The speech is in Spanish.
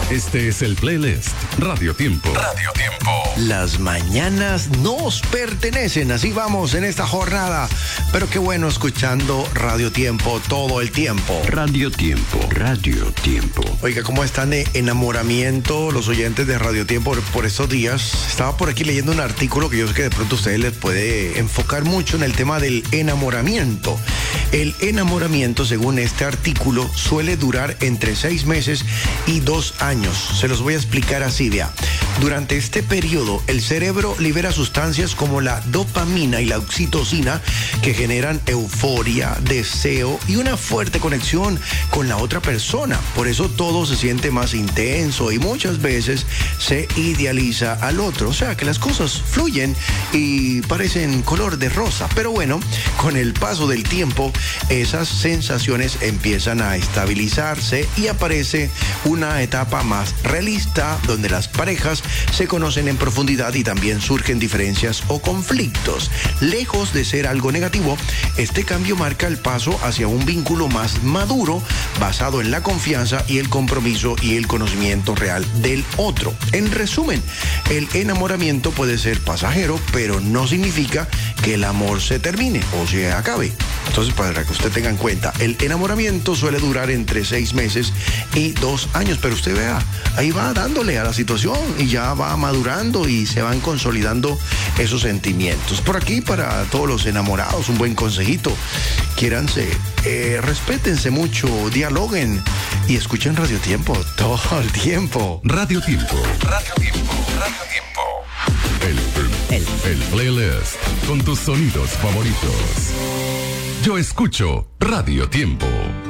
Este es el playlist Radio Tiempo. Radio Tiempo. Las mañanas nos pertenecen, así vamos en esta jornada. Pero qué bueno escuchando Radio Tiempo todo el tiempo. Radio Tiempo, Radio Tiempo. Oiga, ¿cómo están de enamoramiento los oyentes de Radio Tiempo por estos días? Estaba por aquí leyendo un artículo que yo sé que de pronto a ustedes les puede enfocar mucho en el tema del enamoramiento. El enamoramiento, según este artículo, suele durar entre 6 meses y 2 años. Se los voy a explicar así, vea. Durante este periodo, el cerebro libera sustancias como la dopamina y la oxitocina que generan euforia, deseo y una fuerte conexión con la otra persona. Por eso todo se siente más intenso y muchas veces se idealiza al otro. O sea, que las cosas fluyen y parecen color de rosa. Pero bueno, con el paso del tiempo, esas sensaciones empiezan a estabilizarse y aparece una etapa más realista donde las parejas se conocen en profundidad y también surgen diferencias o conflictos. Lejos de ser algo negativo, este cambio marca el paso hacia un vínculo más maduro, basado en la confianza y el compromiso y el conocimiento real del otro. En resumen, el enamoramiento puede ser pasajero, pero no significa que el amor se termine o se acabe. Entonces, para que usted tenga en cuenta, el enamoramiento suele durar entre 6 meses y 2 años, pero usted vea, ahí va dándole a la situación y ya va madurando y se van consolidando esos sentimientos. Por aquí, para todos los enamorados, un buen consejito: quiéranse, respétense mucho, dialoguen y escuchen Radio Tiempo todo el tiempo. Radio Tiempo. Radio Tiempo. Radio Tiempo. El playlist con tus sonidos favoritos. Yo escucho Radio Tiempo.